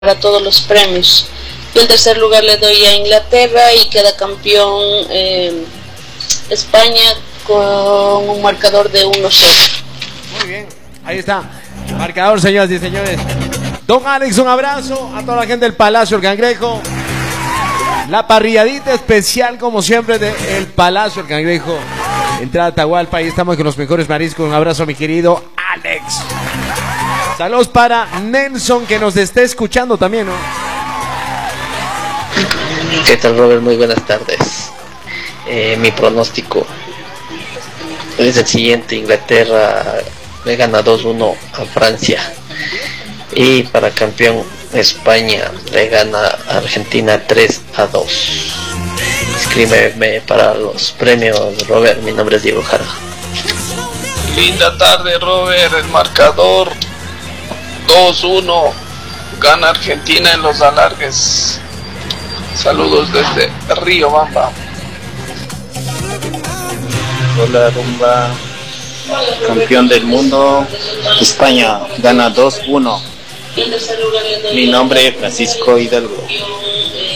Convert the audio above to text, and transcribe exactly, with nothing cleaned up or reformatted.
para todos los premios. Yo el tercer lugar le doy a Inglaterra y queda campeón eh, España con un marcador de uno cero. Muy bien, ahí está. Marcador, señoras y señores. Don Alex, un abrazo a toda la gente del Palacio El Cangrejo. La parrilladita especial, como siempre, del de Palacio El Cangrejo. Entrada a Atahualpa, ahí estamos con los mejores mariscos. Un abrazo a mi querido Alex. Saludos para Nelson, que nos esté escuchando también, ¿no? ¿Qué tal, Robert? Muy buenas tardes. Eh, mi pronóstico es el siguiente: Inglaterra le gana dos uno a Francia. Y para campeón, España le gana a Argentina tres a dos. Inscríbeme para los premios, Robert. Mi nombre es Diego Jara. Linda tarde, Robert. El marcador dos uno. Gana Argentina en los alargues. Saludos desde Río Bamba. Hola, Rumba. Campeón del mundo, España gana dos uno. Mi nombre es Francisco Hidalgo.